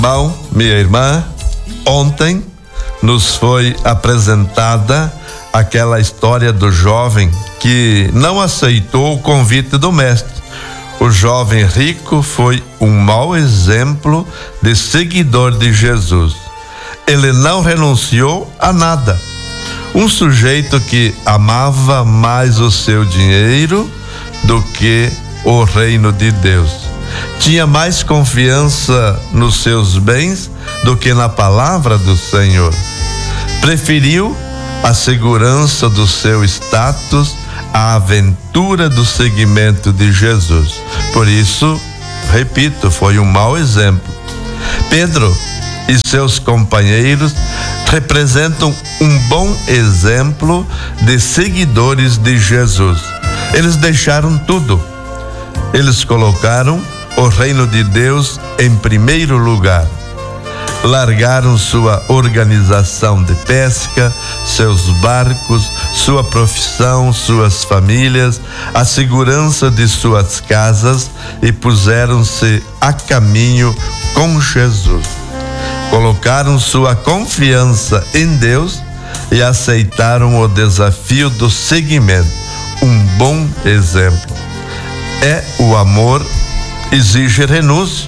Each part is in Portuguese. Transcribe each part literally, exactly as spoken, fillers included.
Irmão, minha irmã, ontem nos foi apresentada aquela história do jovem que não aceitou o convite do mestre. O jovem rico foi um mau exemplo de seguidor de Jesus. Ele não renunciou a nada. Um sujeito que amava mais o seu dinheiro do que o reino de Deus. Tinha mais confiança nos seus bens do que na palavra do Senhor. Preferiu a segurança do seu status à aventura do seguimento de Jesus. Por isso, repito, foi um mau exemplo. Pedro e seus companheiros representam um bom exemplo de seguidores de Jesus. Eles deixaram tudo. Eles colocaram o reino de Deus em primeiro lugar. Largaram sua organização de pesca, seus barcos, sua profissão, suas famílias, a segurança de suas casas e puseram-se a caminho com Jesus. Colocaram sua confiança em Deus e aceitaram o desafio do seguimento. Um bom exemplo. É o amor, exige renúncia.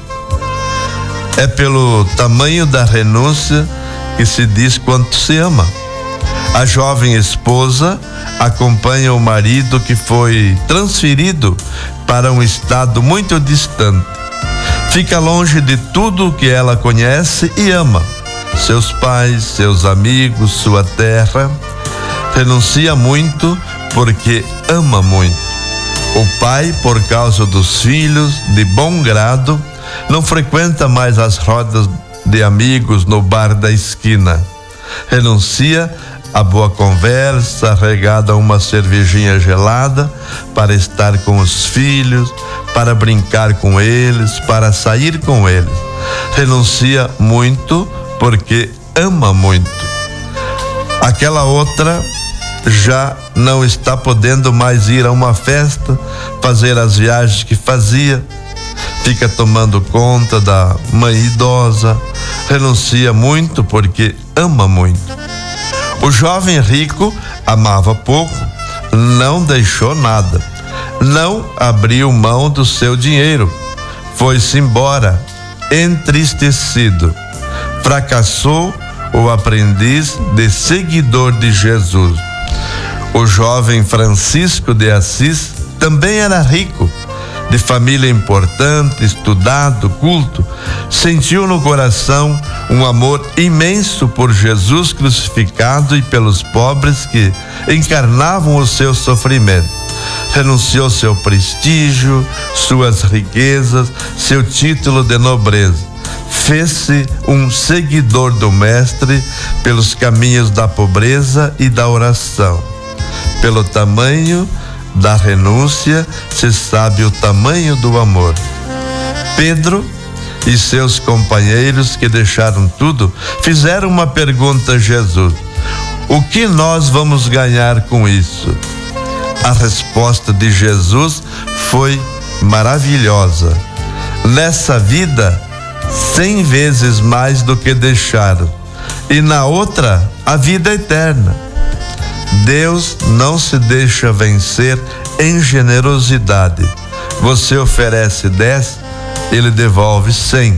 É pelo tamanho da renúncia que se diz quanto se ama. A jovem esposa acompanha o marido que foi transferido para um estado muito distante. Fica longe de tudo o que ela conhece e ama. Seus pais, seus amigos, sua terra. Renuncia muito porque ama muito. O pai, por causa dos filhos, de bom grado, não frequenta mais as rodas de amigos no bar da esquina. Renuncia à boa conversa, regada a uma cervejinha gelada, para estar com os filhos, para brincar com eles, para sair com eles. Renuncia muito porque ama muito. Aquela outra já não está podendo mais ir a uma festa, fazer as viagens que fazia, fica tomando conta da mãe idosa, renuncia muito porque ama muito. O jovem rico amava pouco, não deixou nada, não abriu mão do seu dinheiro, foi-se embora, entristecido. Fracassou o aprendiz de seguidor de Jesus. O jovem Francisco de Assis também era rico, de família importante, estudado, culto. Sentiu no coração um amor imenso por Jesus crucificado e pelos pobres que encarnavam o seu sofrimento. Renunciou seu prestígio, suas riquezas, seu título de nobreza. Fez-se um seguidor do Mestre pelos caminhos da pobreza e da oração. Pelo tamanho da renúncia se sabe o tamanho do amor. Pedro e seus companheiros que deixaram tudo fizeram uma pergunta a Jesus: o que nós vamos ganhar com isso? A resposta de Jesus foi maravilhosa. Nessa vida, cem vezes mais do que deixaram, e na outra, a vida eterna. Deus não se deixa vencer em generosidade. Você oferece dez, Ele devolve cem.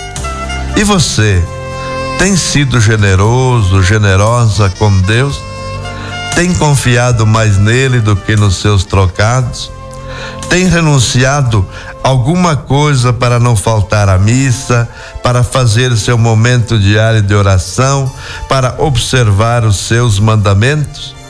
E você tem sido generoso, generosa com Deus? Tem confiado mais nele do que nos seus trocados? Tem renunciado alguma coisa para não faltar à missa, para fazer seu momento diário de oração, para observar os seus mandamentos?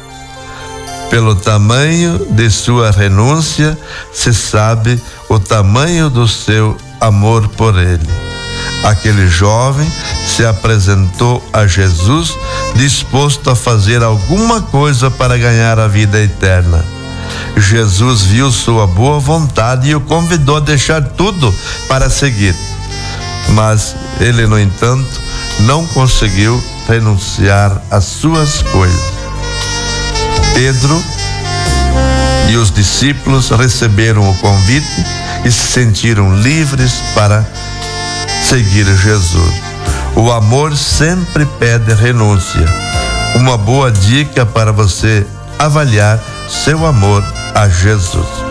Pelo tamanho de sua renúncia, se sabe o tamanho do seu amor por ele. Aquele jovem se apresentou a Jesus disposto a fazer alguma coisa para ganhar a vida eterna. Jesus viu sua boa vontade e o convidou a deixar tudo para seguir. Mas ele, no entanto, não conseguiu renunciar às suas coisas. Pedro e os discípulos receberam o convite e se sentiram livres para seguir Jesus. O amor sempre pede renúncia. Uma boa dica para você avaliar seu amor a Jesus.